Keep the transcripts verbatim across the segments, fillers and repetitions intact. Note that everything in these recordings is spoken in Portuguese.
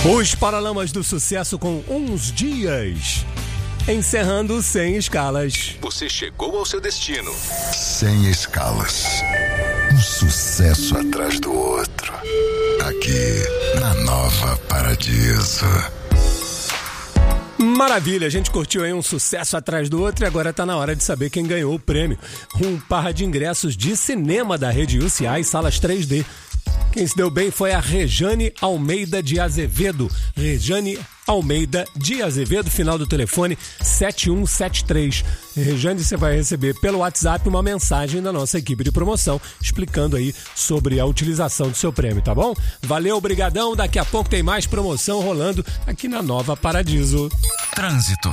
Os Paralamas do Sucesso com Uns Dias. Encerrando Sem Escalas. Você chegou ao seu destino. Sem escalas. Um sucesso atrás do outro. Aqui, na Nova Paradiso. Maravilha, a gente curtiu aí um sucesso atrás do outro e agora tá na hora de saber quem ganhou o prêmio. Um par de ingressos de cinema da rede U C A e salas três D. Quem se deu bem foi a Rejane Almeida de Azevedo. Rejane Almeida de Azevedo, final do telefone sete um sete três. Rejane, você vai receber pelo WhatsApp uma mensagem da nossa equipe de promoção explicando aí sobre a utilização do seu prêmio, tá bom? Valeu, brigadão. Daqui a pouco tem mais promoção rolando aqui na Nova Paradiso. Trânsito.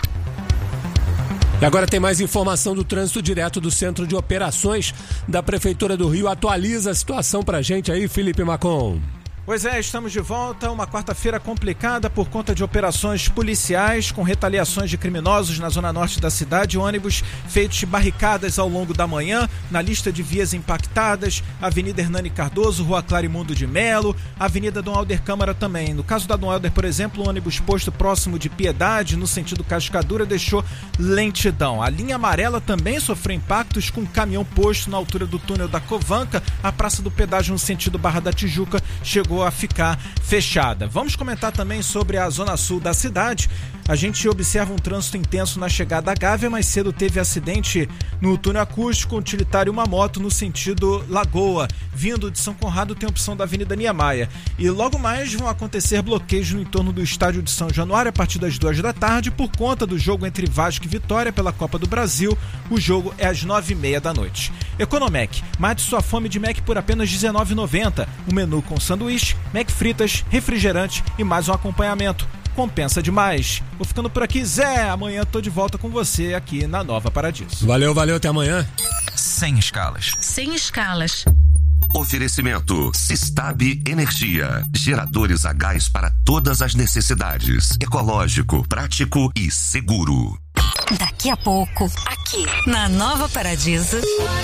E agora tem mais informação do trânsito direto do Centro de Operações da Prefeitura do Rio. Atualiza a situação pra gente aí, Felipe Macon. Pois é, estamos de volta, uma quarta-feira complicada por conta de operações policiais com retaliações de criminosos na zona norte da cidade, ônibus feitos de barricadas ao longo da manhã, na lista de vias impactadas, Avenida Hernani Cardoso, Rua Clarimundo de Melo, Avenida Dom Helder Câmara também. No caso da Dom Helder, por exemplo, o ônibus posto próximo de Piedade, no sentido Cascadura, deixou lentidão. A linha amarela também sofreu impactos com um caminhão posto na altura do túnel da Covanca, a Praça do Pedágio no sentido Barra da Tijuca chegou a ficar fechada. Vamos comentar também sobre a zona sul da cidade. A gente observa um trânsito intenso na chegada à Gávea, mas cedo teve acidente no túnel acústico, um utilitário e uma moto no sentido Lagoa. Vindo de São Conrado tem a opção da Avenida Niemeyer. E logo mais vão acontecer bloqueios no entorno do estádio de São Januário a partir das duas da tarde por conta do jogo entre Vasco e Vitória pela Copa do Brasil. O jogo é às nove e meia da noite. Economec, mate sua fome de Mac por apenas dezenove reais e noventa centavos. Um menu com sanduíche, Mac fritas, refrigerante e mais um acompanhamento. Compensa demais. Vou ficando por aqui, Zé. Amanhã tô de volta com você aqui na Nova Paradiso. Valeu, valeu, até amanhã. Sem escalas. Sem escalas. Oferecimento Sistab Energia. Geradores a gás para todas as necessidades. Ecológico, prático e seguro. Daqui a pouco, aqui na Nova Paradiso.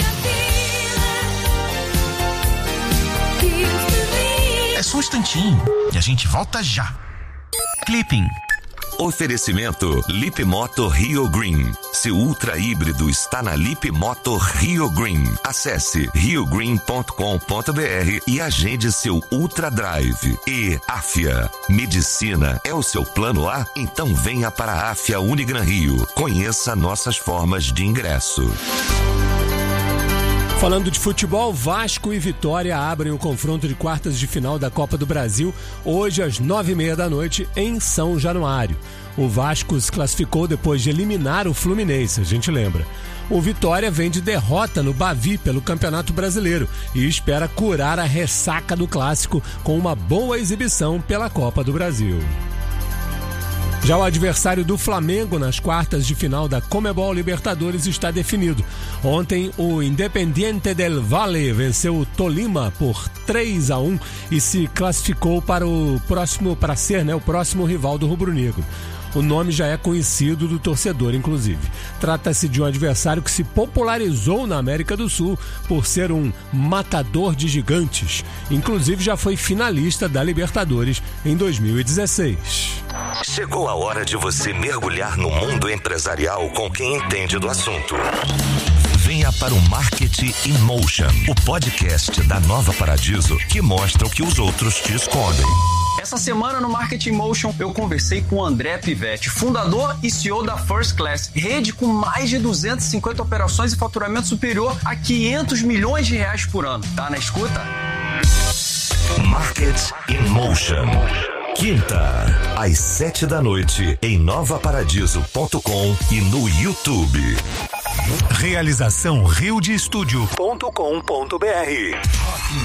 É só um instantinho e a gente volta já. Clipping. Oferecimento Lip Moto Rio Green. Seu ultra híbrido está na Lip Moto Rio Green. Acesse rio green ponto com ponto b r e agende seu Ultra Drive. E Afia. Medicina é o seu plano A? Então venha para a Afia Unigran Rio. Conheça nossas formas de ingresso. Falando de futebol, Vasco e Vitória abrem o confronto de quartas de final da Copa do Brasil hoje às nove e meia da noite em São Januário. O Vasco se classificou depois de eliminar o Fluminense, a gente lembra. O Vitória vem de derrota no Bavi pelo Campeonato Brasileiro e espera curar a ressaca do clássico com uma boa exibição pela Copa do Brasil. Já o adversário do Flamengo nas quartas de final da Conmebol Libertadores está definido. Ontem, o Independiente del Valle venceu o Tolima por três a um e se classificou para o próximo, para ser, né, o próximo rival do rubro-negro. O nome já é conhecido do torcedor, inclusive. Trata-se de um adversário que se popularizou na América do Sul por ser um matador de gigantes. Inclusive já foi finalista da Libertadores em dois mil e dezesseis. Chegou a hora de você mergulhar no mundo empresarial com quem entende do assunto. Venha para o Marketing in Motion, o podcast da Nova Paradiso que mostra o que os outros te escondem. Essa semana no Marketing Motion eu conversei com o André Pivetti, fundador e C E O da First Class, rede com mais de duzentas e cinquenta operações e faturamento superior a quinhentos milhões de reais por ano. Tá na escuta? Market in Motion. Quinta, às sete da noite, em nova paradiso ponto com e no YouTube. Realização rio de estúdio ponto com ponto b r.